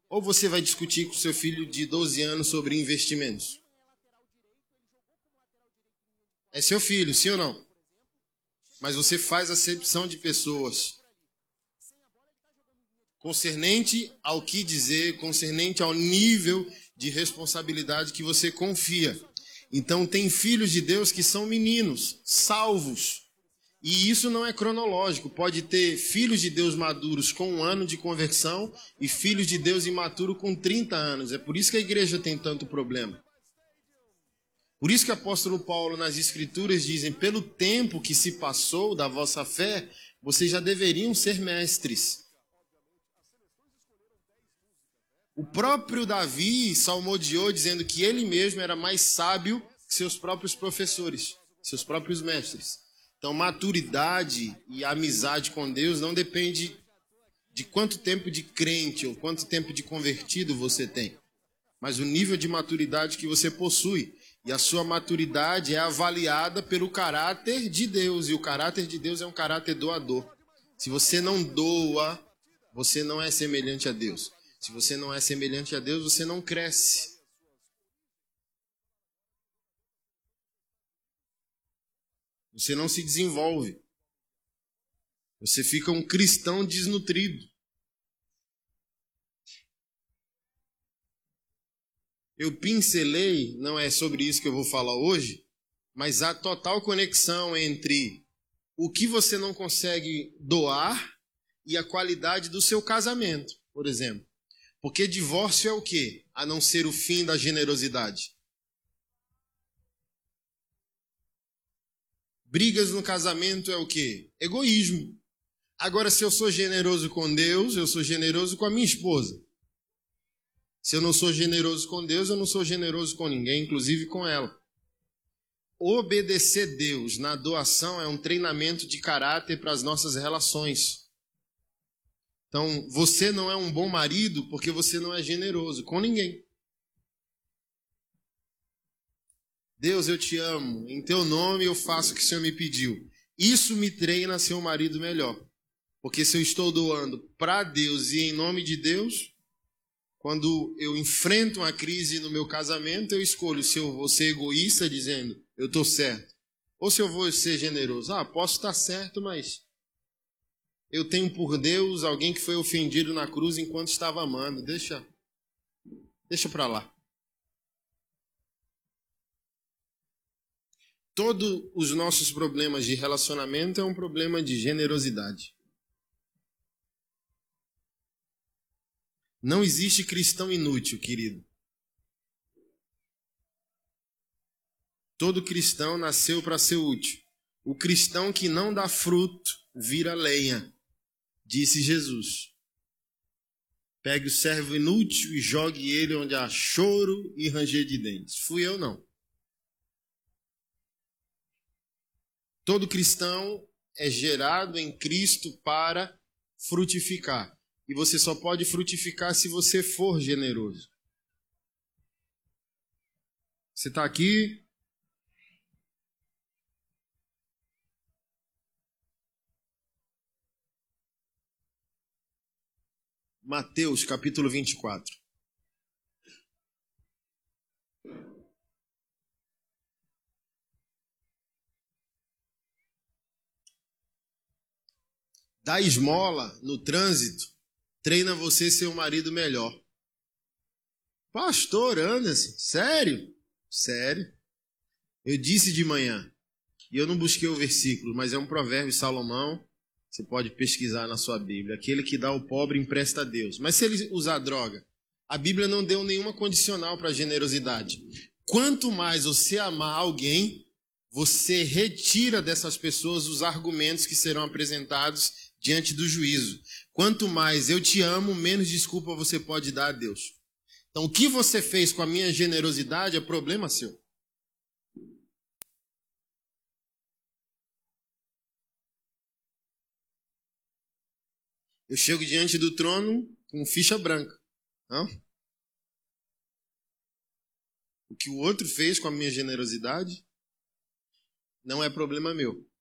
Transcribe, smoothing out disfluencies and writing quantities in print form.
Ou você vai discutir com seu filho de 12 anos sobre investimentos? É seu filho, sim ou não? Mas você faz acepção de pessoas concernente ao que dizer, concernente ao nível de responsabilidade que você confia. Então, tem filhos de Deus que são meninos, salvos. E isso não é cronológico. Pode ter filhos de Deus maduros com 1 ano de conversão e filhos de Deus imaturo com 30 anos. É por isso que a igreja tem tanto problema. Por isso que o apóstolo Paulo nas Escrituras dizem: pelo tempo que se passou da vossa fé, vocês já deveriam ser mestres. O próprio Davi salmodiou dizendo que ele mesmo era mais sábio que seus próprios professores, seus próprios mestres. Então, maturidade e amizade com Deus não depende de quanto tempo de crente ou quanto tempo de convertido você tem, mas o nível de maturidade que você possui. E a sua maturidade é avaliada pelo caráter de Deus, e o caráter de Deus é um caráter doador. Se você não doa, você não é semelhante a Deus. Se você não é semelhante a Deus, você não cresce. Você não se desenvolve. Você fica um cristão desnutrido. Eu pincelei, não é sobre isso que eu vou falar hoje, mas a total conexão entre o que você não consegue doar e a qualidade do seu casamento, por exemplo. Porque divórcio é o quê? A não ser o fim da generosidade. Brigas no casamento é o quê? Egoísmo. Agora, se eu sou generoso com Deus, eu sou generoso com a minha esposa. Se eu não sou generoso com Deus, eu não sou generoso com ninguém, inclusive com ela. Obedecer Deus na doação é um treinamento de caráter para as nossas relações. Então, você não é um bom marido porque você não é generoso com ninguém. Deus, eu te amo. Em teu nome eu faço o que o Senhor me pediu. Isso me treina a ser um marido melhor. Porque se eu estou doando para Deus e em nome de Deus, quando eu enfrento uma crise no meu casamento, eu escolho se eu vou ser egoísta dizendo, eu estou certo. Ou se eu vou ser generoso. Posso estar certo, mas eu tenho por Deus alguém que foi ofendido na cruz enquanto estava amando. Deixa para lá. Todos os nossos problemas de relacionamento é um problema de generosidade. Não existe cristão inútil, querido. Todo cristão nasceu para ser útil. O cristão que não dá fruto vira lenha, disse Jesus. Pegue o servo inútil e jogue ele onde há choro e ranger de dentes. Fui eu, não. Todo cristão é gerado em Cristo para frutificar. E você só pode frutificar se você for generoso. Você está aqui? Mateus, capítulo 24. Dar esmola no trânsito treina você ser um marido melhor. Pastor Anderson, sério? Sério. Eu disse de manhã, e eu não busquei o versículo, mas é um provérbio de Salomão, você pode pesquisar na sua Bíblia. Aquele que dá ao pobre empresta a Deus. Mas se ele usar droga, a Bíblia não deu nenhuma condicional para generosidade. Quanto mais você amar alguém, você retira dessas pessoas os argumentos que serão apresentados diante do juízo. Quanto mais eu te amo, menos desculpa você pode dar a Deus. Então, o que você fez com a minha generosidade é problema seu. Eu chego diante do trono com ficha branca. Não? O que o outro fez com a minha generosidade não é problema meu.